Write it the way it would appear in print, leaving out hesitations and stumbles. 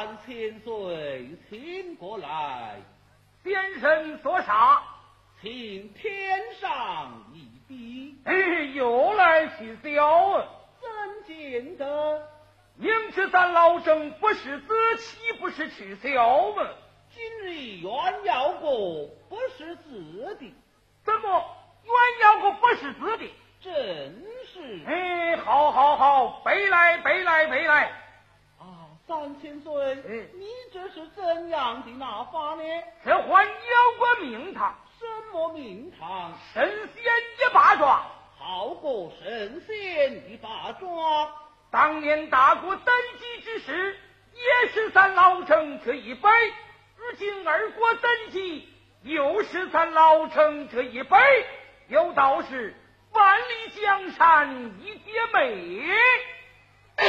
3000岁，请过来。 先生说啥？ 请天上一笔。 又来取笑。 怎见得？ 明知咱老郑不是子，岂不是取笑吗？ 今日袁耀国不是子的。 怎么袁耀国不是子的？ 正是。 好，背来。 啊，3000岁，你这是怎样的拿法呢？ 这还有个名堂。 什么名堂？ 神仙一把抓。 好过神仙一把抓。 当年大国登基之时，也是咱老郑这一辈；如今二国登基，又是咱老郑这一辈。有道是万里江山一叠美。